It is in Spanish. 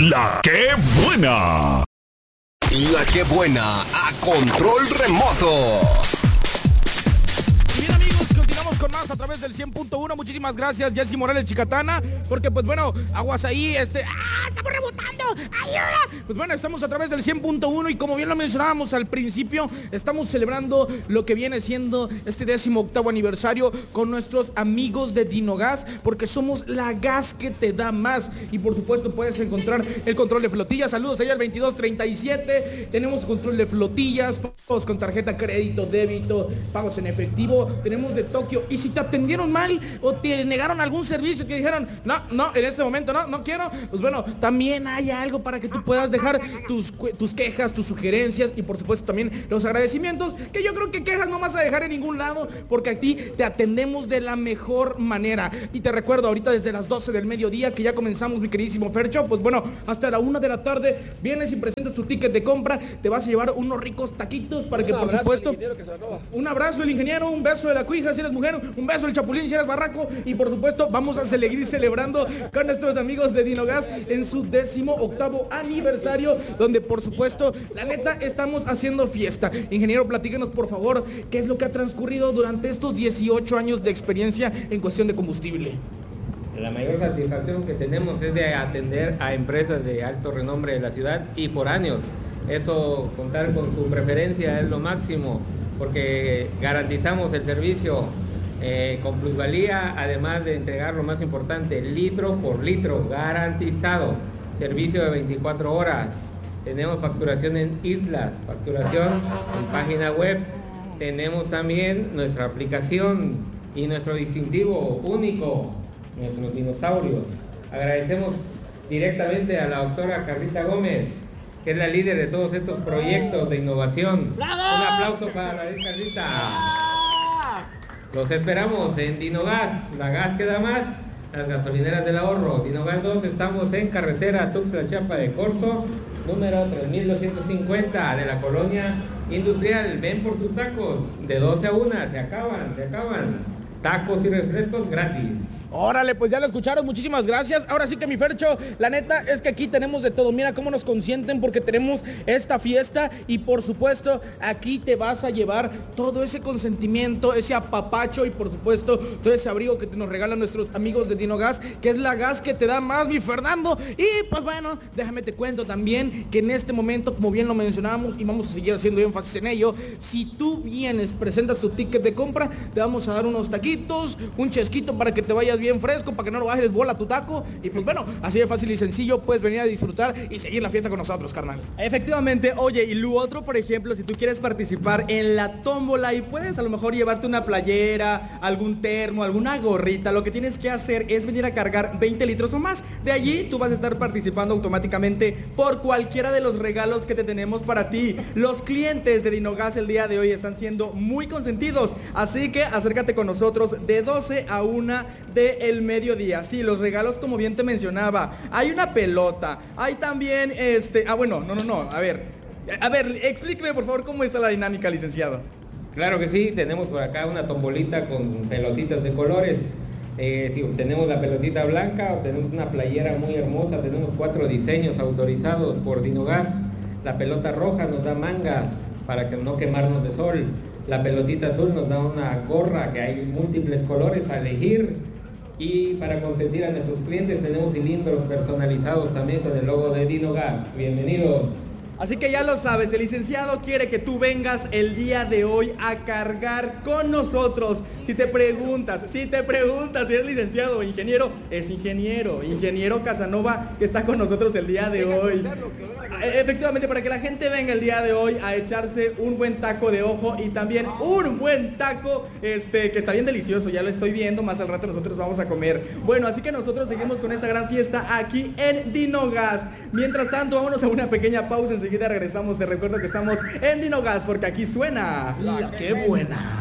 La que buena. La que buena a control remoto. Bien, amigos, continuamos con más a través del 100.1. Muchísimas gracias, Jessy Morales Chicatana, porque pues bueno, aguas ahí, estamos rebotando, ayuda. Pues bueno, estamos a través del 100.1 y como bien lo mencionábamos al principio, estamos celebrando lo que viene siendo este 18º aniversario con nuestros amigos de Dinogas, porque somos la gas que te da más. Y por supuesto puedes encontrar el control de flotillas. Saludos allá al 2237. Tenemos control de flotillas, pagos con tarjeta, crédito, débito, pagos en efectivo. Tenemos de Tokio. Y si te atendieron mal o te negaron algún servicio que dijeron, no, en este momento no quiero, pues bueno, también hay algo para que tú puedas dejar tus quejas, tus sugerencias y por supuesto también los agradecimientos, que yo creo que quejas no vas a dejar en ningún lado, porque a ti te atendemos de la mejor manera. Y te recuerdo, ahorita desde las 12 del mediodía que ya comenzamos, mi queridísimo Fercho, pues bueno, hasta la 1 de la tarde vienes y presentas tu ticket de compra, te vas a llevar unos ricos taquitos para que por supuesto, un abrazo del ingeniero, un beso de la cuija si eres mujer, un beso del chapulín si eres barraco, y por supuesto vamos a seguir celebrando con nuestros amigos de Dinogas en su 18º aniversario, donde por supuesto, la neta, estamos haciendo fiesta. Ingeniero, platíquenos por favor, ¿qué es lo que ha transcurrido durante estos 18 años de experiencia en cuestión de combustible? La mayor satisfacción que tenemos es de atender a empresas de alto renombre de la ciudad y foráneos. Eso, contar con su preferencia es lo máximo, porque garantizamos el servicio con plusvalía, además de entregar lo más importante, litro por litro, garantizado. Servicio de 24 horas. Tenemos facturación en islas, facturación en página web. Tenemos también nuestra aplicación y nuestro distintivo único, nuestros dinosaurios. Agradecemos directamente a la doctora Carlita Gómez, que es la líder de todos estos proyectos de innovación. ¡Bravo! Un aplauso para la Carlita. Los esperamos en Dinogas, la gas que da más. Las gasolineras del ahorro. Dinogas 2, estamos en carretera Tuxtla-Chiapa de Corzo, número 3250 de la colonia industrial. Ven por tus tacos, de 12 a 1, se acaban. Tacos y refrescos gratis. Órale, pues ya lo escucharon, muchísimas gracias. Ahora sí que mi Fercho, la neta es que aquí tenemos de todo. Mira cómo nos consienten porque tenemos esta fiesta y por supuesto aquí te vas a llevar todo ese consentimiento, ese apapacho y por supuesto todo ese abrigo que nos regalan nuestros amigos de Dinogas, que es la gas que te da más, mi Fernando. Y pues bueno, déjame te cuento también que en este momento, como bien lo mencionábamos y vamos a seguir haciendo énfasis en ello, si tú vienes, presentas tu ticket de compra, te vamos a dar unos taquitos, un chesquito para que te vayas bien fresco, para que no lo bajes bola tu taco. Y pues bueno, así de fácil y sencillo puedes venir a disfrutar y seguir la fiesta con nosotros, carnal. Efectivamente. Oye, y lo otro, por ejemplo, si tú quieres participar en la tómbola y puedes a lo mejor llevarte una playera, algún termo, alguna gorrita, lo que tienes que hacer es venir a cargar 20 litros o más. De allí tú vas a estar participando automáticamente por cualquiera de los regalos que te tenemos para ti. Los clientes de Dinogas el día de hoy están siendo muy consentidos, así que acércate con nosotros de 12 a 1 del mediodía. Sí, los regalos, como bien te mencionaba, hay una pelota, hay también a ver, explíqueme por favor cómo está la dinámica, licenciado. Claro que sí, tenemos por acá una tombolita con pelotitas de colores. Si obtenemos la pelotita blanca, obtenemos una playera muy hermosa, tenemos 4 diseños autorizados por Dinogas. La pelota roja nos da mangas para que no quemarnos de sol. La pelotita azul nos da una gorra que hay múltiples colores a elegir. Y para consentir a nuestros clientes tenemos cilindros personalizados también con el logo de Dinogas. Bienvenidos. Así que ya lo sabes, el licenciado quiere que tú vengas el día de hoy a cargar con nosotros. Si te preguntas si es licenciado o ingeniero, es ingeniero Casanova, que está con nosotros el día de hoy. Efectivamente, para que la gente venga el día de hoy a echarse un buen taco de ojo y también un buen taco, que está bien delicioso, ya lo estoy viendo, más al rato nosotros vamos a comer. Bueno, así que nosotros seguimos con esta gran fiesta aquí en Dinogas. Mientras tanto, vámonos a una pequeña pausa, enseguida regresamos. Te recuerdo que estamos en Dinogas porque aquí suena La que buena.